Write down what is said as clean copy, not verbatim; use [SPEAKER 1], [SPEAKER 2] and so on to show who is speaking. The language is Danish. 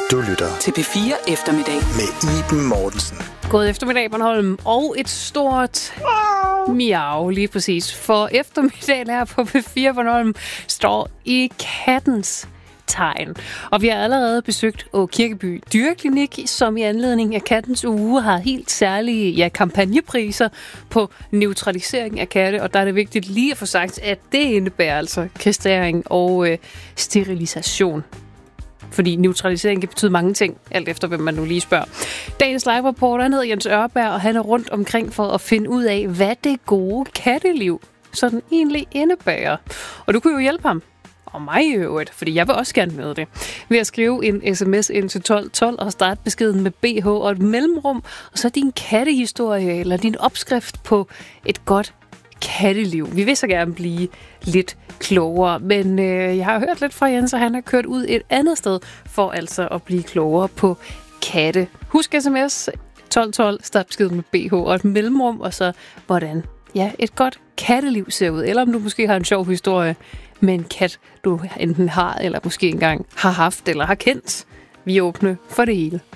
[SPEAKER 1] Du lytter
[SPEAKER 2] til P4 Eftermiddag
[SPEAKER 1] med Iben Mortensen.
[SPEAKER 3] God eftermiddag, Bornholm, og et stort miau, lige præcis. For eftermiddagen her på P4 Bornholm står i kattens tegn. Og vi har allerede besøgt Kirkeby Dyreklinik, som i anledning af kattens uge har helt særlige kampagnepriser på neutralisering af katte. Og der er det vigtigt lige at få sagt, at det indebærer altså kastrering og sterilisation. Fordi neutralisering kan betyde mange ting, alt efter hvem man nu lige spørger. Dagens live-reporter, han hedder Jens Ørberg, og han er rundt omkring for at finde ud af, hvad det gode katteliv sådan egentlig indebærer. Og du kunne jo hjælpe ham, og mig i øvrigt, fordi jeg vil også gerne med det, ved at skrive en sms ind til 1212 og starte beskeden med BH og et mellemrum, og så din kattehistorie eller din opskrift på et godt katteliv. Vi vil så gerne blive lidt klogere, men jeg har hørt lidt fra Jens, og han har kørt ud et andet sted for altså at blive klogere på katte. Husk sms 1212, start beskeden med BH og et mellemrum, og så hvordan et godt katteliv ser ud. Eller om du måske har en sjov historie med en kat, du enten har, eller måske engang har haft, eller har kendt. Vi er åbne for det hele.